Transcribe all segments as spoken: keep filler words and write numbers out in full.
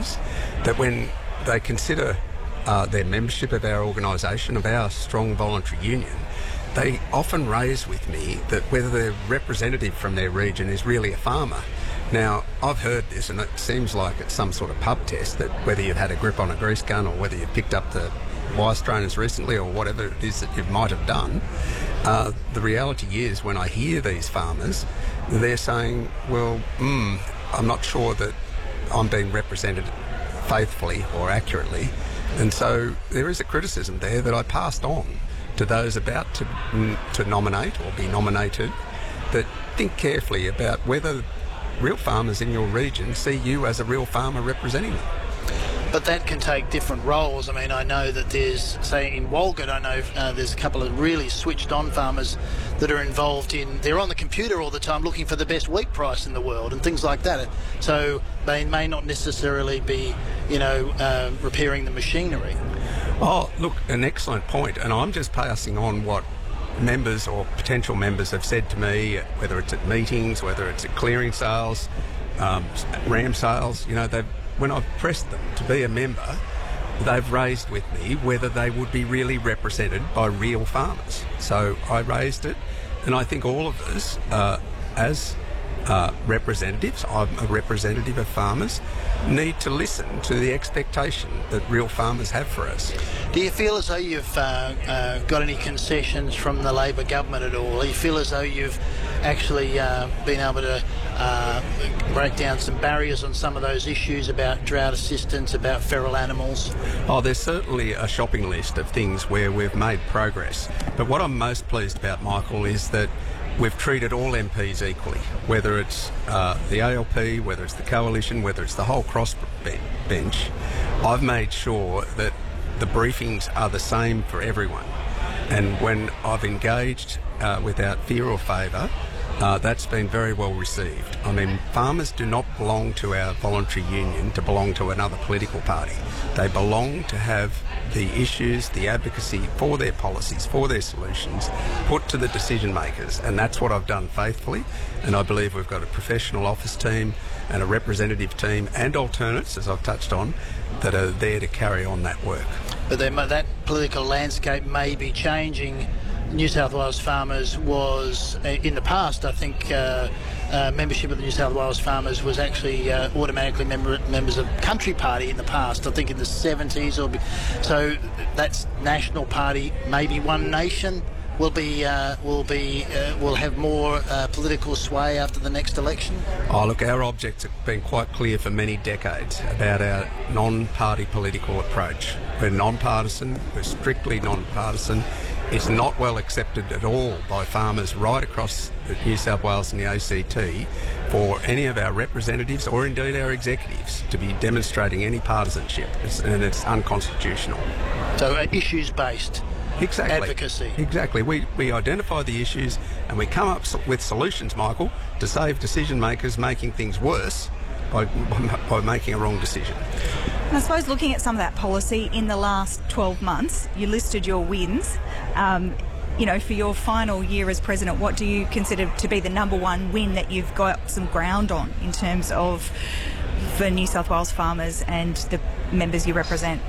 is that when they consider uh, their membership of our organisation, of our strong voluntary union, they often raise with me that whether their representative from their region is really a farmer. Now, I've heard this, and it seems like it's some sort of pub test, that whether you've had a grip on a grease gun or whether you've picked up the wire strainers recently or whatever it is that you might have done, uh, the reality is when I hear these farmers, they're saying, well, mm, I'm not sure that I'm being represented faithfully or accurately. And so there is a criticism there that I passed on to those about to, to nominate or be nominated, that think carefully about whether real farmers in your region see you as a real farmer representing them. But that can take different roles. I mean, I know that there's, say, in Walgett, I know uh, there's a couple of really switched-on farmers that are involved in, they're on the computer all the time looking for the best wheat price in the world and things like that. So they may not necessarily be, you know, uh, repairing the machinery. Oh, look, an excellent point, and I'm just passing on what members or potential members have said to me, whether it's at meetings, whether it's at clearing sales, um, ram sales. You know, they've, when I've pressed them to be a member, they've raised with me whether they would be really represented by real farmers. So I raised it, and I think all of us, uh, as uh, representatives, I'm a representative of farmers, need to listen to the expectation that real farmers have for us. Do you feel as though you've uh, uh, got any concessions from the Labor government at all? Do you feel as though you've actually uh, been able to uh, break down some barriers on some of those issues about drought assistance, about feral animals? Oh, there's certainly a shopping list of things where we've made progress. But what I'm most pleased about, Michael, is that we've treated all M Ps equally, whether it's uh, the A L P, whether it's the Coalition, whether it's the whole crossbench. I've made sure that the briefings are the same for everyone. And when I've engaged uh, without fear or favour, uh, that's been very well received. I mean, farmers do not belong to our voluntary union to belong to another political party. They belong to have the issues, the advocacy for their policies, for their solutions, put to the decision makers, and that's what I've done faithfully. And I believe we've got a professional office team and a representative team and alternates, as I've touched on, that are there to carry on that work. But then that political landscape may be changing. New South Wales Farmers was, in the past, I think, uh, uh, membership of the New South Wales Farmers was actually uh, automatically member, members of Country Party in the past, I think in the seventies. Or be, so that's National Party, maybe One Nation will be uh, will be uh, will have more uh, political sway after the next election. Oh, look, our objects have been quite clear for many decades about our non-party political approach. We're non-partisan, we're strictly non-partisan. It's not well accepted at all by farmers right across New South Wales and the A C T for any of our representatives or indeed our executives to be demonstrating any partisanship, it's, and it's unconstitutional. So uh, issues-based exactly. advocacy. Exactly. We, we identify the issues and we come up with solutions, Michael, to save decision makers making things worse by, by making a wrong decision. And I suppose looking at some of that policy in the last twelve months, you listed your wins. Um, you know, for your final year as president, what do you consider to be the number one win that you've got some ground on in terms of for New South Wales farmers and the members you represent?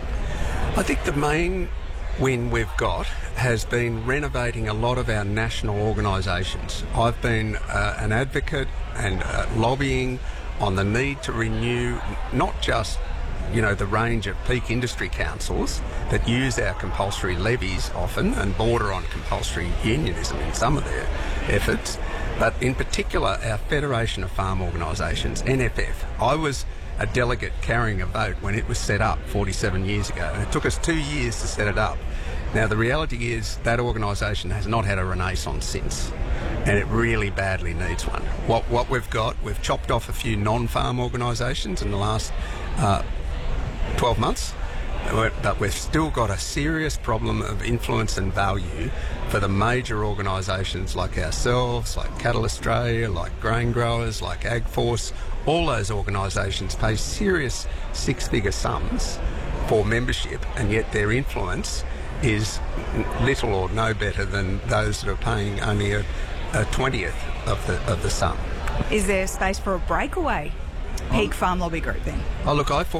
I think the main win we've got has been renovating a lot of our national organisations. I've been uh, an advocate and uh, lobbying on the need to renew not just you know, the range of peak industry councils that use our compulsory levies often and border on compulsory unionism in some of their efforts, but in particular our Federation of Farm Organisations, N F F. I was a delegate carrying a vote when it was set up forty-seven years ago, and it took us two years to set it up. Now, the reality is that organisation has not had a renaissance since, and it really badly needs one. What, what we've got, we've chopped off a few non-farm organisations in the last uh, twelve months, but we've still got a serious problem of influence and value for the major organisations like ourselves, like Cattle Australia, like grain growers, like AgForce. All those organisations pay serious six-figure sums for membership, and yet their influence is little or no better than those that are paying only a, a twentieth of the of the sum. Is there space for a breakaway peak farm lobby group then? Oh, look, I